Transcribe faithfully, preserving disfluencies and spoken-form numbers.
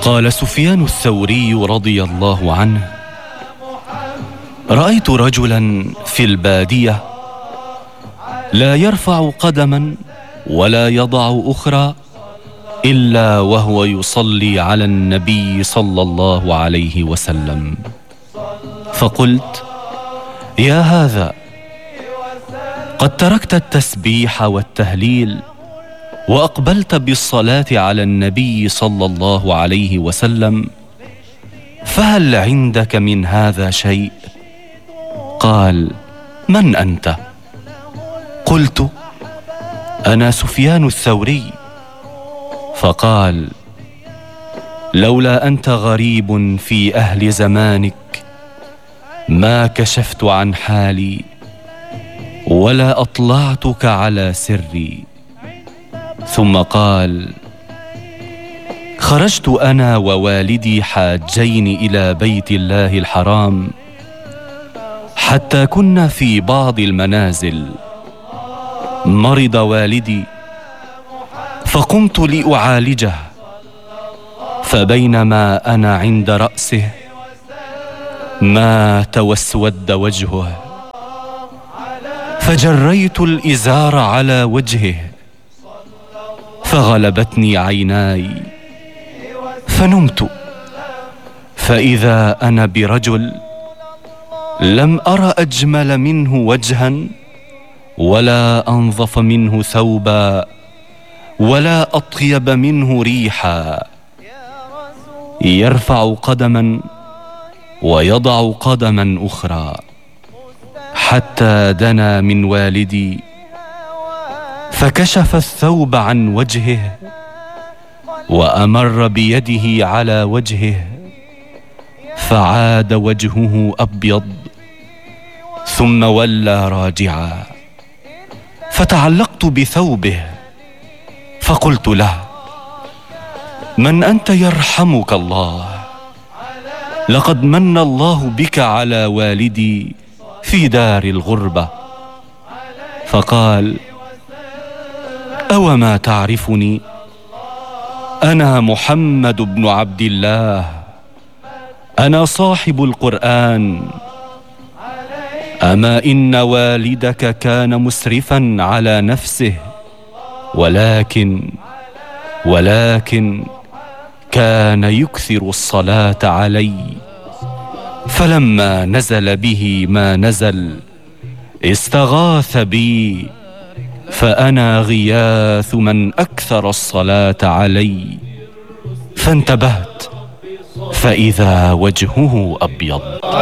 قال سفيان الثوري رضي الله عنه: رأيت رجلا في البادية لا يرفع قدما ولا يضع أخرى إلا وهو يصلي على النبي صلى الله عليه وسلم. فقلت: يا هذا، قد تركت التسبيح والتهليل وأقبلت بالصلاة على النبي صلى الله عليه وسلم، فهل عندك من هذا شيء؟ قال: من أنت؟ قلت: أنا سفيان الثوري. فقال: لولا أنت غريب في أهل زمانك ما كشفت عن حالي ولا أطلعتك على سري. ثم قال: خرجت أنا ووالدي حاجين إلى بيت الله الحرام، حتى كنا في بعض المنازل. مرض والدي فقمت لأعالجه، فبينما أنا عند رأسه مات واسود وجهه، فجريت الإزار على وجهه فغلبتني عيناي فنمت، فإذا أنا برجل لم أر أجمل منه وجها ولا أنظف منه ثوبا ولا أطيب منه ريحا، يرفع قدما ويضع قدما أخرى، حتى دنا من والدي فكشف الثوب عن وجهه وأمر بيده على وجهه فعاد وجهه أبيض، ثم ولى راجعا. فتعلقت بثوبه فقلت له: من أنت يرحمك الله؟ لقد من الله بك على والدي في دار الغربة. فقال: أو ما تعرفني؟ أنا محمد بن عبد الله، أنا صاحب القرآن. أما إن والدك كان مسرفا على نفسه، ولكن ولكن كان يكثر الصلاة علي، فلما نزل به ما نزل استغاث بي، فأنا غياث من أكثر الصلاة علي. فانتبهت فإذا وجهه أبيض.